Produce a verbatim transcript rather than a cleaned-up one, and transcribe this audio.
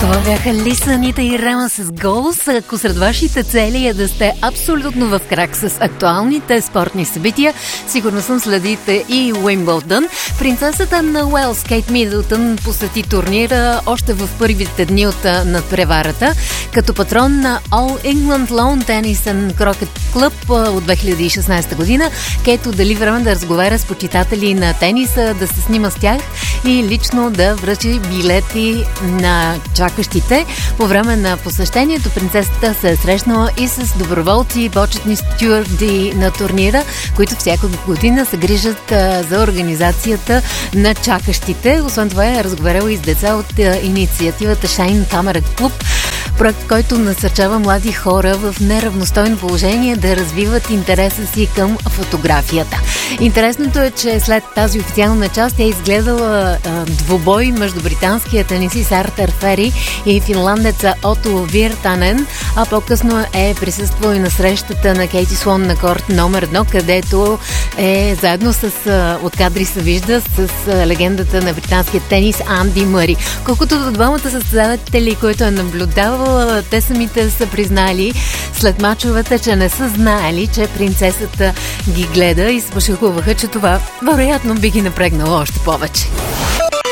Това бяха Лисанита и Рема с Голос. Ако сред вашите цели е да сте абсолютно в крак с актуалните спортни събития, сигурно съм следите и Уимбълдън. Принцесата на Уелс Кейт Мидълтън посети турнира още в първите дни от надпреварата. Като патрон на All England Lawn Tennis and Croquet Club от две хиляди и шестнадесета година, Кейт отдели време да разговаря с почитатели на тениса, да се снима с тях и лично да връчи билети на чакащите. По време на посещението принцесата се е срещнала и с доброволци, почетни стюарди на турнира, които всяка година се грижат а, за организацията на чакащите. Освен това е разговаряла и с деца от а, инициативата Shine Camera Club, проект, който насърчава млади хора в неравностойно положение да развиват интереса си към фотографията. Интересното е, че след тази официална част тя е изгледала а, двубой между британския тенисист Артер Фери и финландеца Ото Виртанен, а по-късно е присъствала и на срещата на Кейти Слон на корт номер едно, където е заедно с, а, от кадри се вижда, с а, легендата на британския тенис Анди Мъри. Колкото до двамата състезатели, които е наблюдавала, те самите са признали след мачовете, че не са знаели, че принцесата ги гледа и се пошегуваха, че това вероятно би ги напрегнало още повече.